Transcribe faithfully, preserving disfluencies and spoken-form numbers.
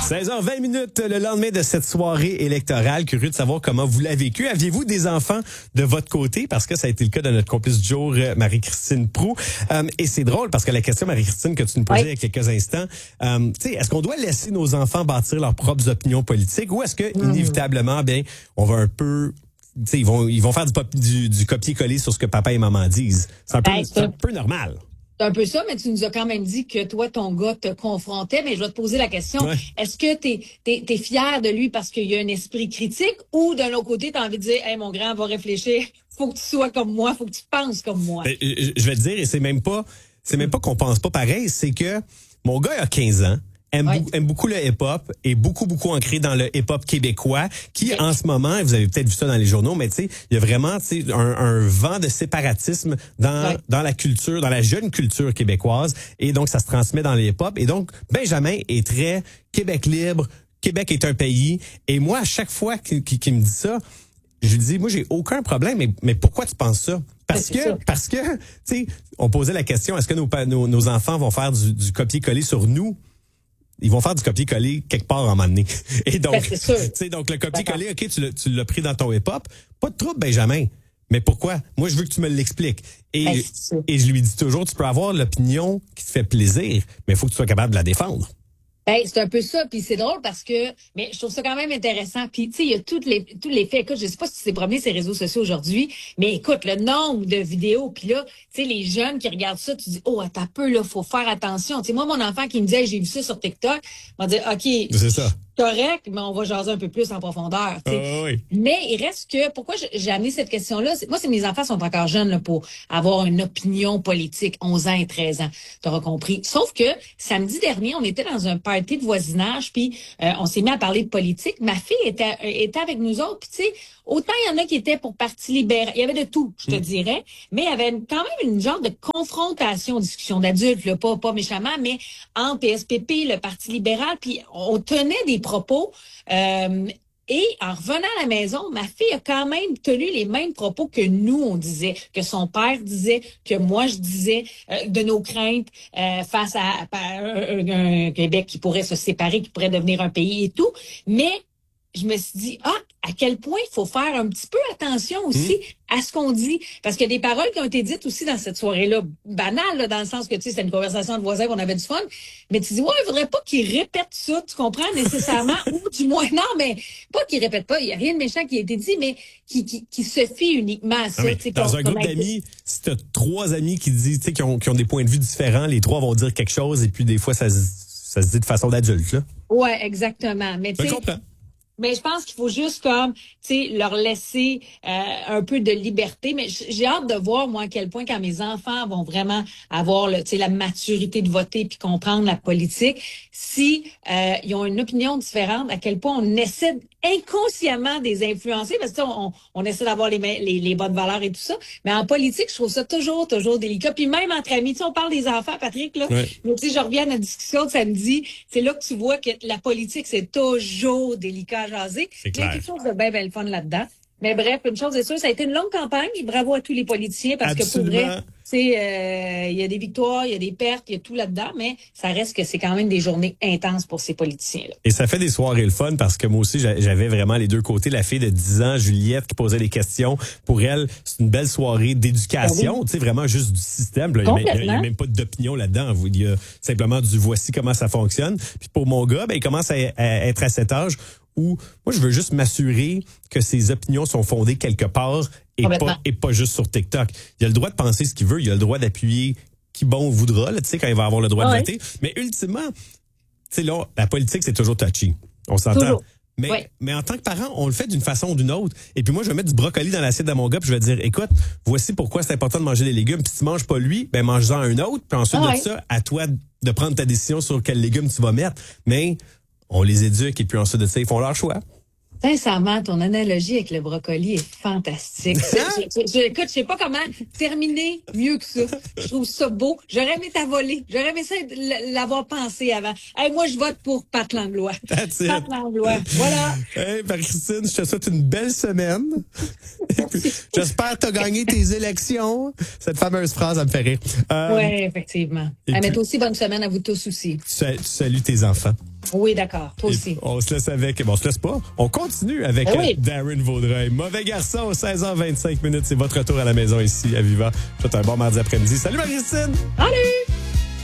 seize heures vingt minutes, le lendemain de cette soirée électorale. Curieux de savoir comment vous l'avez vécu. Aviez-vous des enfants de votre côté? Parce que ça a été le cas de notre complice du jour, Marie-Christine Proulx. Euh, et c'est drôle parce que la question, Marie-Christine, que tu nous posais oui. il y a quelques instants, euh, tu sais, est-ce qu'on doit laisser nos enfants bâtir leurs propres opinions politiques ou est-ce que, mmh. inévitablement, bien, on va un peu... T'sais, ils vont ils vont faire du, pop, du, du copier-coller sur ce que papa et maman disent. C'est un peu, ben, c'est un peu normal. C'est un peu ça, mais tu nous as quand même dit que toi, ton gars te confrontait. Mais je vais te poser la question. Ouais. Est-ce que t'es, t'es, t'es fier de lui parce qu'il y a un esprit critique ou d'un autre côté, t'as envie de dire, hey, mon grand, va réfléchir. Faut que tu sois comme moi. Faut que tu penses comme moi. Ben, je vais te dire, et c'est même pas, c'est même pas qu'on pense pas pareil. C'est que mon gars a quinze ans. Aime, ouais. beaucoup, aime beaucoup le hip-hop et beaucoup, beaucoup ancré dans le hip-hop québécois qui, okay. en ce moment, vous avez peut-être vu ça dans les journaux, mais tu sais, il y a vraiment tu sais, un, un vent de séparatisme dans, ouais. dans la culture, dans la jeune culture québécoise et donc ça se transmet dans le hip-hop. Et donc, Benjamin est très Québec libre, Québec est un pays et moi, à chaque fois qu'il, qu'il, qu'il me dit ça, je lui dis, moi, j'ai aucun problème, mais, mais pourquoi tu penses ça? Parce que, ça. parce que, tu sais, on posait la question, est-ce que nos, nos, nos enfants vont faire du, du copier-coller sur nous? Ils vont faire du copier-coller quelque part en moment donné. Et donc, tu sais, donc le copier-coller, OK, tu l'as, tu l'as pris dans ton hip-hop. Pas de trouble, Benjamin. Mais pourquoi? Moi, je veux que tu me l'expliques. Et, ben, et je lui dis toujours, tu peux avoir l'opinion qui te fait plaisir, mais il faut que tu sois capable de la défendre. Ben, c'est un peu ça, puis c'est drôle parce que, mais je trouve ça quand même intéressant. Puis tu sais, il y a tous les tous les faits. Écoute, je sais pas si tu t'es promené ces réseaux sociaux aujourd'hui, mais écoute, le nombre de vidéos, puis là, tu sais, les jeunes qui regardent ça, tu dis, oh, attends un peu là, faut faire attention. Tu sais, moi, mon enfant qui me disait, j'ai vu ça sur TikTok, m'a dit, ok, c'est ça. Correct, mais on va jaser un peu plus en profondeur. Oh, oui. Mais il reste que, pourquoi j'ai amené cette question-là? C'est, moi, c'est mes enfants sont encore jeunes là, pour avoir une opinion politique, onze ans et treize ans. Tu auras compris. Sauf que samedi dernier, on était dans un party de voisinage, puis euh, on s'est mis à parler de politique. Ma fille était, était avec nous autres, puis tu sais, autant il y en a qui étaient pour Parti libéral. Il y avait de tout, je te mmh. dirais. Mais il y avait quand même une genre de confrontation, discussion d'adultes, là, pas, pas méchamment, mais entre P S P P, le Parti libéral, puis on tenait des propos. Euh, et en revenant à la maison, ma fille a quand même tenu les mêmes propos que nous, on disait, que son père disait, que moi, je disais, euh, de nos craintes euh, face à, à, à un, un Québec qui pourrait se séparer, qui pourrait devenir un pays et tout. Mais je me suis dit, ah, à quel point il faut faire un petit peu attention aussi mmh. à ce qu'on dit. Parce qu'il y a des paroles qui ont été dites aussi dans cette soirée-là, banales, là, dans le sens que, tu sais, c'était une conversation de voisins, on avait du fun. Mais tu dis, ouais, il faudrait pas qu'ils répètent ça, tu comprends, nécessairement, ou du moins, non, mais pas qu'ils répètent pas, il y a rien de méchant qui a été dit, mais qui, qui, qui se fie uniquement à ça. Ah, mais dans un groupe d'amis, si t'as trois amis qui disent, tu sais, qui ont, qui ont des points de vue différents, les trois vont dire quelque chose, et puis des fois, ça, ça se dit de façon d'adulte, là. Ouais, exactement. Mais tu sais. Mais je pense qu'il faut juste comme, tu sais, leur laisser euh, un peu de liberté. Mais j'ai hâte de voir, moi, à quel point quand mes enfants vont vraiment avoir, tu sais, la maturité de voter puis comprendre la politique, si euh, ils ont une opinion différente, à quel point on essaie inconsciemment de les influencer, parce que on, on essaie d'avoir les, les, les bonnes valeurs et tout ça. Mais en politique, je trouve ça toujours, toujours délicat. Puis même entre amis, tu sais, on parle des enfants, Patrick, là. Ouais. Mais tu sais, je reviens à notre discussion de samedi. C'est là que tu vois que la politique, c'est toujours délicat. Jaser. Il y a quelque chose de bien, bien le fun là-dedans. Mais bref, une chose est sûre, ça a été une longue campagne. Bravo à tous les politiciens parce Absolument. que pour vrai, c'est euh, il y a des victoires, il y a des pertes, il y a tout là-dedans, mais ça reste que c'est quand même des journées intenses pour ces politiciens-là. Et ça fait des soirées le fun parce que moi aussi, j'avais vraiment les deux côtés. La fille de dix ans, Juliette, qui posait des questions. Pour elle, c'est une belle soirée d'éducation, oui. tu sais, vraiment juste du système. Là. Il n'y a, a même pas d'opinion là-dedans. Il y a simplement du voici comment ça fonctionne. Puis pour mon gars, ben, il commence à, à être à cet âge où moi, je veux juste m'assurer que ses opinions sont fondées quelque part et pas, et pas juste sur TikTok. Il a le droit de penser ce qu'il veut, il a le droit d'appuyer qui bon voudra, là, tu sais, quand il va avoir le droit ah de voter. Ouais. Mais ultimement, tu sais, là, la politique, c'est toujours touchy. On s'entend. Toujours. Mais, ouais. mais en tant que parent, on le fait d'une façon ou d'une autre. Et puis moi, je vais mettre du brocoli dans l'assiette de mon gars, puis je vais dire, écoute, voici pourquoi c'est important de manger des légumes. Puis si tu manges pas lui, ben mange-en un autre. Puis ensuite ah ouais. de ça, à toi de prendre ta décision sur quels légumes tu vas mettre. Mais on les éduque et puis ensuite de ça, ils font leur choix. Sincèrement, ton analogie avec le brocoli est fantastique. je, je, je, écoute, je sais pas comment terminer mieux que ça. Je trouve ça beau. J'aurais aimé t'avoler. J'aurais aimé ça l'avoir pensé avant. Hey, moi, je vote pour Pat Langlois. That's it. Pat Langlois. Voilà. Hey, Marie-Christine, je te souhaite une belle semaine. J'espère que tu as gagné tes élections. Cette fameuse phrase, elle me fait rire. Euh, oui, effectivement. Ah, mais toi aussi, bonne semaine à vous tous aussi. Tu, tu salues tes enfants. Oui, d'accord. Toi aussi. Et on se laisse avec... Bon, on se laisse pas. On continue avec Ben oui. Darren Vaudreuil. Mauvais garçon, seize heures vingt-cinq minutes. C'est votre retour à la maison ici à Viva. Je vous souhaite un bon mardi après-midi. Salut Marie-Christine! Salut!